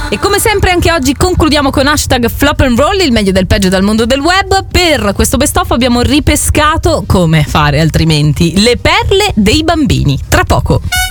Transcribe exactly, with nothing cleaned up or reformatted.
E come sempre anche oggi concludiamo con hashtag Flop and Roll, il meglio del peggio dal mondo del web. Per questo best of abbiamo ripescato, come fare altrimenti, le perle dei bambini. Tra poco.